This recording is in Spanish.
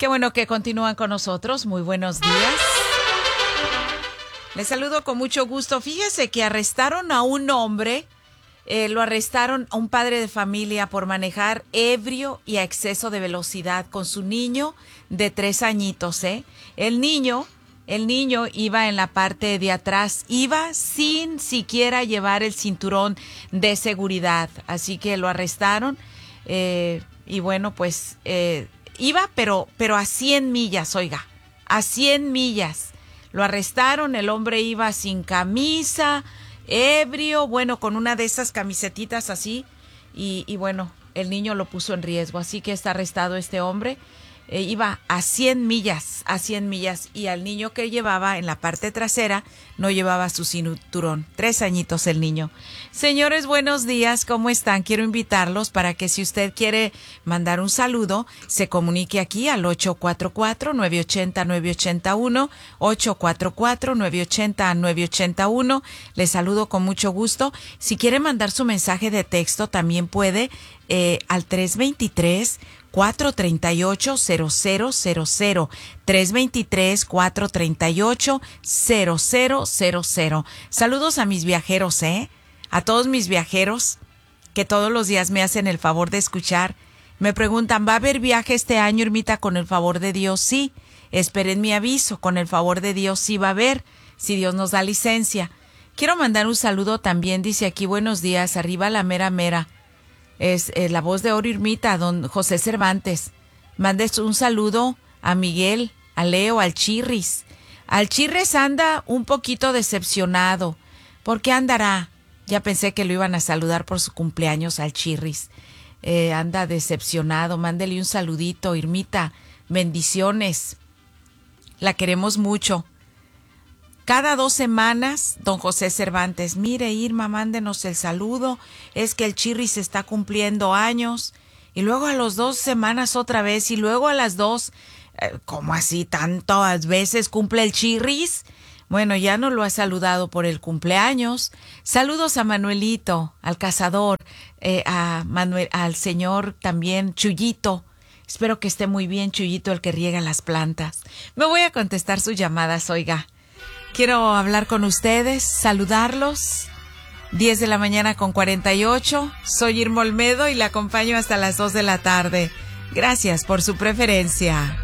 Qué bueno que continúan con nosotros. Muy buenos días. Les saludo con mucho gusto. Fíjese que arrestaron a un hombre, lo arrestaron a un padre de familia por manejar ebrio y a exceso de velocidad con su niño de 3 añitos, ¿eh? El niño iba en la parte de atrás, iba sin siquiera llevar el cinturón de seguridad, así que lo arrestaron y bueno, pues iba pero a 100 millas, oiga, a 100 millas. Lo arrestaron, el hombre iba sin camisa, ebrio, bueno, con una de esas camisetitas así, y bueno, el niño lo puso en riesgo, así que está arrestado este hombre. Iba a 100 millas, y al niño que llevaba en la parte trasera no llevaba su cinturón. 3 añitos el niño. Señores, buenos días, ¿cómo están? Quiero invitarlos para que si usted quiere mandar un saludo, se comunique aquí al 844-980-981, 844-980-981. Les saludo con mucho gusto. Si quiere mandar su mensaje de texto, también puede al 323-438-0000, 323-438-0000. Saludos a mis viajeros, a todos mis viajeros que todos los días me hacen el favor de escuchar. Me preguntan, ¿va a haber viaje este año, Irmita, con el favor de Dios? Sí, esperen mi aviso, con el favor de Dios sí va a haber, si Dios nos da licencia. Quiero mandar un saludo también, dice aquí, buenos días, arriba la mera mera. Es la voz de oro, Irmita, don José Cervantes. Mandes un saludo a Miguel, a Leo, al Chirris. Al Chirris anda un poquito decepcionado. ¿Por qué andará? Ya pensé que lo iban a saludar por su cumpleaños al Chirris. Anda decepcionado. Mándele un saludito, Irmita. Bendiciones. La queremos mucho. Cada 2 semanas, don José Cervantes, mire, Irma, mándenos el saludo, es que el Chirris está cumpliendo años, y luego a las 2 semanas otra vez, y luego a las 2, ¿cómo así tantas veces cumple el Chirris? Bueno, ya no lo ha saludado por el cumpleaños. Saludos a Manuelito, al cazador, al señor también, Chuyito. Espero que esté muy bien, Chuyito, el que riega las plantas. Me voy a contestar sus llamadas, oiga. Quiero hablar con ustedes, saludarlos. 10 de la mañana con 48. Soy Irma Olmedo y la acompaño hasta las 2 de la tarde. Gracias por su preferencia.